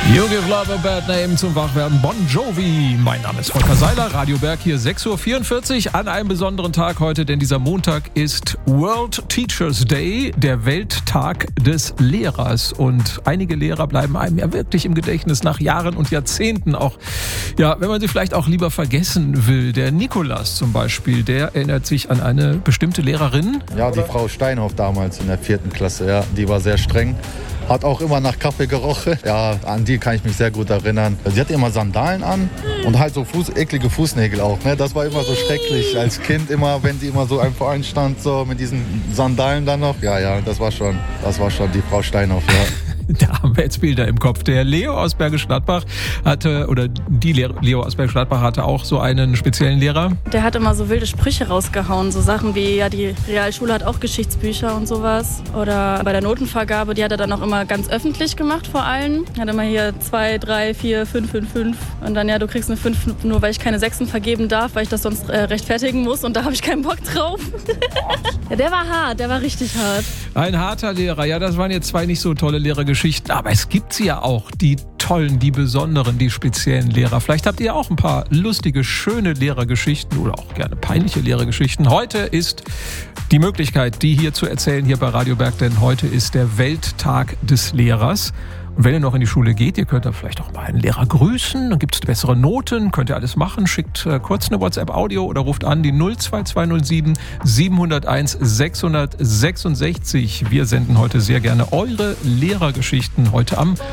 You Give Love a Bad Name zum Wachwerden. Bon Jovi. Mein Name ist Volker Seiler, Radio Berg hier, 6.44 Uhr an einem besonderen Tag heute, denn dieser Montag ist World Teachers Day, der Welttag des Lehrers. Und einige Lehrer bleiben einem ja wirklich im Gedächtnis nach Jahren und Jahrzehnten auch, ja, wenn man sie vielleicht auch lieber vergessen will. Der Nikolas zum Beispiel, der erinnert sich an eine bestimmte Lehrerin. Ja, die Frau Steinhoff damals in der 4. Klasse, ja, die war sehr streng. Hat auch immer nach Kaffee gerochen. Ja, an die kann ich mich sehr gut erinnern. Sie hatte immer Sandalen an und halt so eklige Fußnägel auch. Ne? Das war immer so schrecklich als Kind, immer, wenn sie immer so einem Verein stand, so mit diesen Sandalen dann noch. Ja, das war schon die Frau Steinhoff, ja. Da haben wir jetzt Bilder im Kopf. Der Leo aus Bergisch Gladbach Leo aus Bergisch Gladbach hatte auch so einen speziellen Lehrer. Der hat immer so wilde Sprüche rausgehauen. So Sachen wie, ja, die Realschule hat auch Geschichtsbücher und sowas. Oder bei der Notenvergabe, die hat er dann auch immer ganz öffentlich gemacht vor allen. Hat immer hier 2, 3, 4, 5, 5, 5. Und dann, ja, du kriegst eine 5, nur weil ich keine 6 vergeben darf, weil ich das sonst rechtfertigen muss. Und da habe ich keinen Bock drauf. Ja, der war hart, der war richtig hart. Ein harter Lehrer. Ja, das waren jetzt 2 nicht so tolle Lehrergeschichten. Aber es gibt sie ja auch, die tollen, die besonderen, die speziellen Lehrer. Vielleicht habt ihr auch ein paar lustige, schöne Lehrergeschichten oder auch gerne peinliche Lehrergeschichten. Heute ist die Möglichkeit, die hier zu erzählen, hier bei Radio Berg, denn heute ist der Welttag des Lehrers. Und wenn ihr noch in die Schule geht, ihr könnt da vielleicht auch mal einen Lehrer grüßen, dann gibt es bessere Noten, könnt ihr alles machen, schickt kurz eine WhatsApp-Audio oder ruft an die 02207 701 666. Wir senden heute sehr gerne eure Lehrergeschichten heute am